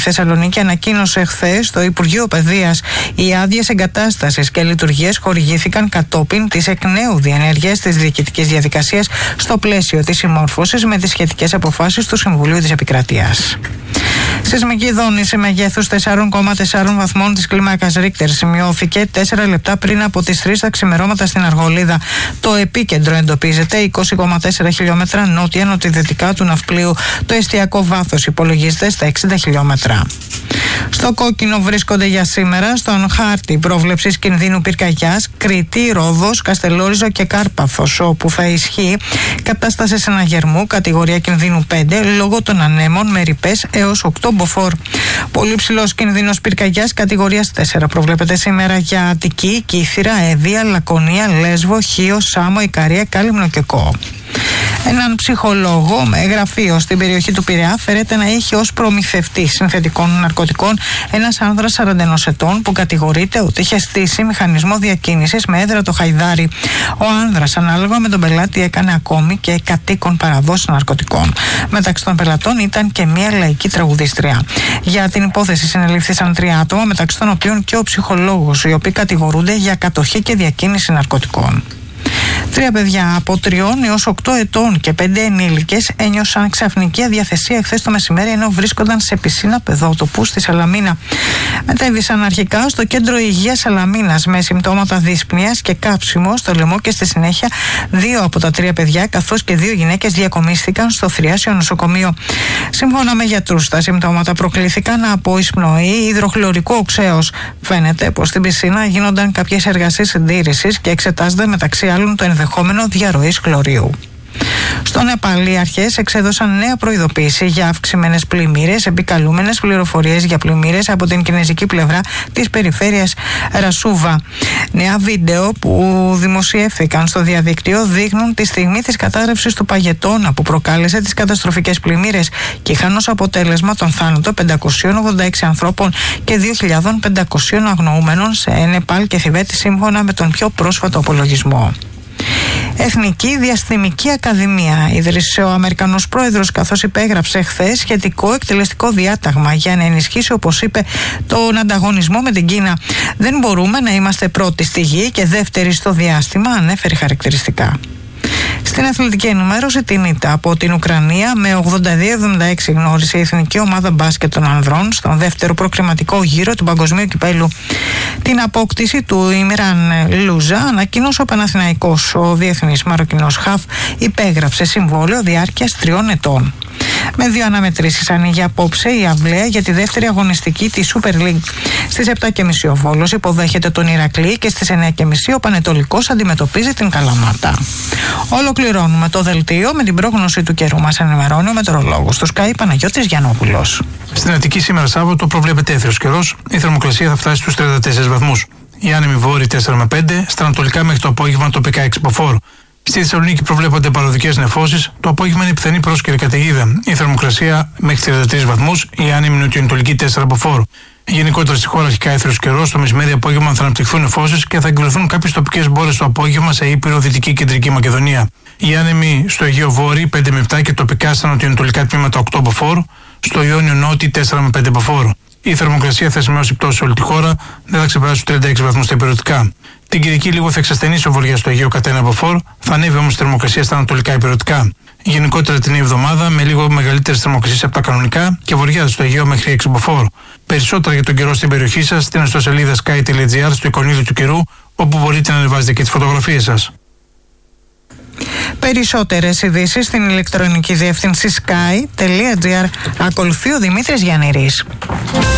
Θεσσαλονίκη ανακοίνωσε χθες το Υπουργείο Παιδείας. Οι άδειες εγκατάστασης και λειτουργίες χορηγήθηκαν κατόπιν της εκ νέου διενέργειας της διοικητικής διαδικασίας στο πλαίσιο της συμμόρφωσης με τις σχετικές αποφάσεις του Συμβουλίου της Επικρατείας. Σεισμική δόνηση μεγέθους 4,4 βαθμών της κλίμακας Ρίχτερ σημειώθηκε 4 λεπτά πριν από τις 3 τα ξημερώματα στην Αργολίδα. Το επίκεντρο εντοπίζεται 20,4 χιλιόμετρα νότια-νοτιδυτικά του ναυπλίου. Το εστιακό βάθος υπολογίζεται στα 60 χιλιόμετρα. Στο κόκκινο βρίσκονται για σήμερα στον χάρτη πρόβλεψης κινδύνου πυρκαγιάς Κρήτη, Ρόδος, Καστελόριζο και Κάρπαθος, όπου θα ισχύει κατάσταση συναγερμού κατηγορία κινδύνου 5 λόγω των ανέμων με ρηπές έως 8 μποφόρ. Πολύ ψηλός κινδύνος πυρκαγιάς κατηγορίας 4 προβλέπεται σήμερα για Αττική, Κύθυρα, Εύβοια, Λακωνία, Λέσβο, Χίο, Σάμο, Ικαρία, Κάλυμνο και Κό. Έναν ψυχολόγο με γραφείο στην περιοχή του Πειραιά φέρεται να έχει ως προμηθευτή συνθετικών ναρκωτικών ένας άνδρας 41 ετών που κατηγορείται ότι είχε στήσει μηχανισμό διακίνησης με έδρα το Χαϊδάρι. Ο άνδρας, ανάλογα με τον πελάτη, έκανε ακόμη και κατοίκον παραδόσεις ναρκωτικών. Μεταξύ των πελατών ήταν και μια λαϊκή τραγουδίστρια. Για την υπόθεση συνελήφθησαν 3 άτομα, μεταξύ των οποίων και ο ψυχολόγος, οι οποίοι κατηγορούνται για κατοχή και διακίνηση ναρκωτικών. 3 παιδιά από 3 έως 8 ετών και 5 ενήλικες ένιωσαν ξαφνική αδιαθεσία χθες το μεσημέρι ενώ βρίσκονταν σε πισίνα παιδότοπου στη Σαλαμίνα. Μετέβησαν αρχικά στο κέντρο υγείας Σαλαμίνας με συμπτώματα δύσπνοιας και κάψιμο στο λαιμό και στη συνέχεια 2 από τα 3 παιδιά καθώς και 2 γυναίκες διακομίστηκαν στο θριάσιο νοσοκομείο. Σύμφωνα με γιατρούς, τα συμπτώματα προκλήθηκαν από εισπνοή υδροχλωρικού οξέως. Φαίνεται πως στην πισίνα γίνονταν κάποιες εργασίες συντήρησης και εξετάζεται μεταξύ άλλων το ενδεχόμενο διαρροής χλωρίου. Στο Νεπάλ, οι αρχές εξέδωσαν νέα προειδοποίηση για αυξημένες πλημμύρες, επικαλούμενες πληροφορίες για πλημμύρες από την κινέζικη πλευρά της περιφέρειας Ρασούβα. Νέα βίντεο που δημοσιεύθηκαν στο διαδίκτυο δείχνουν τη στιγμή της κατάρρευσης του παγετώνα που προκάλεσε τις καταστροφικές πλημμύρες και είχαν ως αποτέλεσμα τον θάνατο 586 ανθρώπων και 2.500 αγνοούμενων σε Νεπάλ και Θιβέτη, σύμφωνα με τον πιο πρόσφατο απολογισμό. Εθνική Διαστημική Ακαδημία ίδρυσε ο Αμερικανός πρόεδρος, καθώς υπέγραψε χθες σχετικό εκτελεστικό διάταγμα για να ενισχύσει, όπως είπε, τον ανταγωνισμό με την Κίνα. Δεν μπορούμε να είμαστε πρώτοι στη γη και δεύτεροι στο διάστημα, ανέφερε χαρακτηριστικά. Στην αθλητική ενημέρωση, την ήττα από την Ουκρανία με 82-76 γνώρισε η εθνική ομάδα μπάσκετ των ανδρών στον δεύτερο προκριματικό γύρο του Παγκοσμίου Κυπέλλου. Την απόκτηση του Ιμιράν Λούζα ανακοίνωσε ο Παναθηναϊκός. Ο διεθνής Μαροκινός χαφ υπέγραψε συμβόλαιο διάρκειας 3 ετών. Με 2 αναμετρήσεις ανοίγει απόψε η αυλαία για τη δεύτερη αγωνιστική της Super League. Στις 7.30 ο Βόλος υποδέχεται τον Ηρακλή και στις 9.30 ο Πανετολικός αντιμετωπίζει την Καλαμάτα. Ολοκληρώνουμε το δελτίο με την πρόγνωση του καιρού. Μας ενημερώνει ο μετεωρολόγος του Sky Παναγιώτης Γιαννόπουλος. Στην Αττική σήμερα Σάββατο προβλέπεται έθριος καιρός. Η θερμοκρασία θα φτάσει στους 34 βαθμούς. Η άνεμη βόρειοι 4 με 5, στα ανατολικά μέχρι το απόγευμα τοπικά 6 μποφόρ. Στη Θεσσαλονίκη προβλέπονται παροδικές νεφώσεις. Το απόγευμα είναι πιθανή πρόσκαιρη καταιγίδα. Η θερμοκρασία μέχρι 33 βαθμούς, η άνεμη νοτιοανατολική 4 μποφόρ. Γενικότερα στη χώρα αρχικά έθριος καιρός. Το μεσημέρι απόγευμα θα αναπτυχθούν νεφώσεις και θα εκδηλωθούν κάποιες τοπικές μπόρες το απόγευμα σε Ήπειρο, Δυτική και Κεντρική Μακεδονία. Η άνεμη στο Αιγαίο Βόρειο 5 με 7 και τοπικά στα νοτιοανατολικά τμήματα 8 μποφόρ. Στο Ιόνιο Νότι 4 με 5 μποφόρ. Η θερμοκρασία θα σημειώσει πτώση σε όλη τη χώρα, δεν θα ξεπεράσει τους 36 βαθμούς στα υπηρετικά. Την Κυριακή λίγο θα εξασθενήσει ο βορειάς στο Αιγαίο κατά 1 μποφόρ, θα ανέβει όμως η θερμοκρασία στα ανατολικά υπηρετικά. Γενικότερα την εβδομάδα με λίγο μεγαλύτερες θερμοκρασίες από τα κανονικά και βορειάς στο Αιγαίο μέχρι 6 μποφόρ. Περισσότερα για τον καιρό στην περιοχή σας στην ιστοσελίδα sky.gr στο εικονίδιο του καιρού, όπου μπορείτε να ανεβάζετε και τις φωτογραφίες σας. Περισσότερες ειδήσεις στην ηλεκτρονική διεύθυνση sky.gr. Ακολουθεί ο Δημήτρης Γιαννηρής.